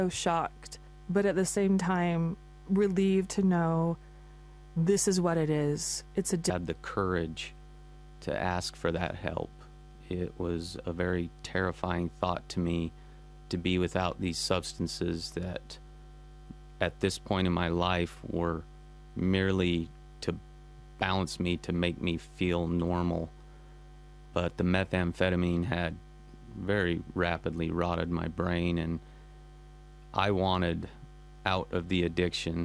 So shocked, but at the same time, relieved to know this is what it is. It's a had the courage to ask for that help. It was a very terrifying thought to me to be without these substances that at this point in my life were merely to balance me, to make me feel normal. But the methamphetamine had very rapidly rotted my brain, and I wanted out of the addiction.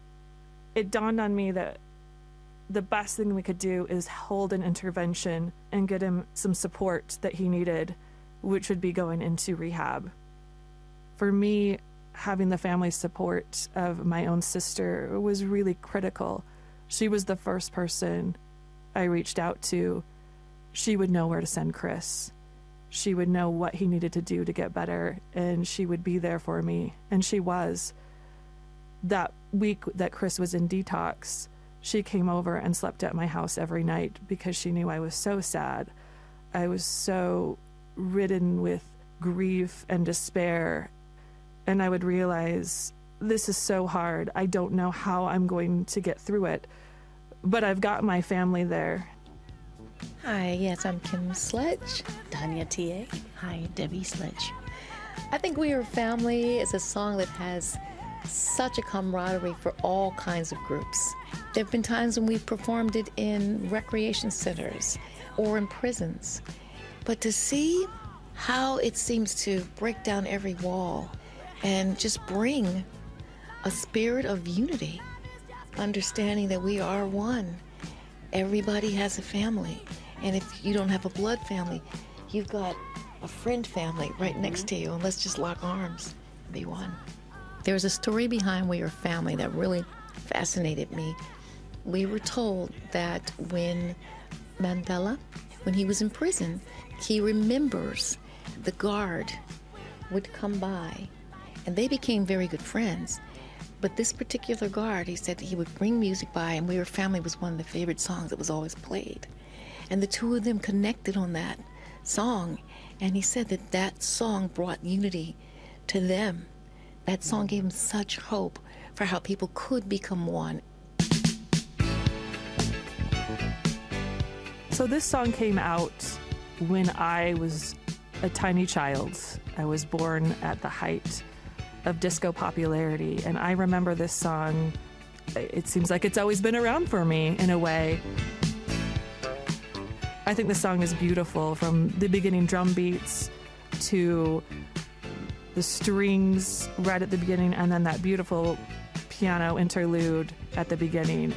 It dawned on me that the best thing we could do is hold an intervention and get him some support that he needed, which would be going into rehab. For me, having the family support of my own sister was really critical. She was the first person I reached out to. She would know where to send Chris. She would know what he needed to do to get better, and she would be there for me. And she was. That week that Chris was in detox, she came over and slept at my house every night because she knew I was so sad. I was so ridden with grief and despair. And I would realize, this is so hard. I don't know how I'm going to get through it. But I've got my family there. Hi, yes, I'm Kim Sledge. Tanya T.A. Hi, Debbie Sledge. I think We Are Family is a song that has such a camaraderie for all kinds of groups. There have been times when we've performed it in recreation centers or in prisons. But to see how it seems to break down every wall and just bring a spirit of unity, understanding that we are one. Everybody has a family. And if you don't have a blood family, you've got a friend family right next to you, and let's just lock arms and be one. There's a story behind We Are Family that really fascinated me. We were told that when Mandela, when he was in prison, he remembers the guard would come by, and they became very good friends. But this particular guard, he said he would bring music by, and We Are Family was one of the favorite songs that was always played. And the two of them connected on that song, and he said that that song brought unity to them. That song gave him such hope for how people could become one. So this song came out when I was a tiny child. I was born at the height of disco popularity, and I remember this song. It seems like it's always been around for me in a way. I think the song is beautiful, from the beginning drum beats to the strings right at the beginning, and then that beautiful piano interlude at the beginning.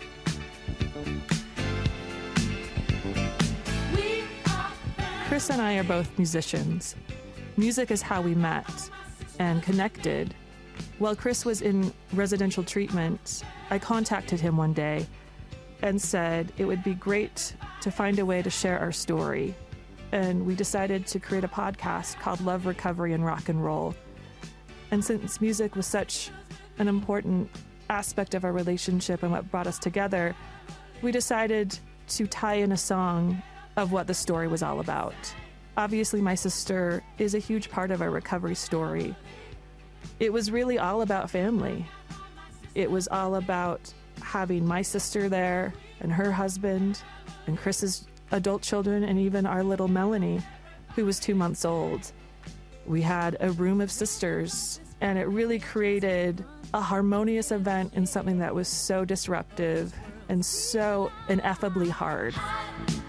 Chris and I are both musicians. Music is how we met and connected. While Chris was in residential treatment, I contacted him one day and said it would be great to find a way to share our story. And we decided to create a podcast called Love, Recovery, and Rock and Roll. And since music was such an important aspect of our relationship and what brought us together, we decided to tie in a song of what the story was all about. Obviously, my sister is a huge part of our recovery story. It was really all about family. It was all about having my sister there and her husband and Chris's adult children, and even our little Melanie, who was 2 months old. We had a room of sisters, and it really created a harmonious event in something that was so disruptive and so ineffably hard.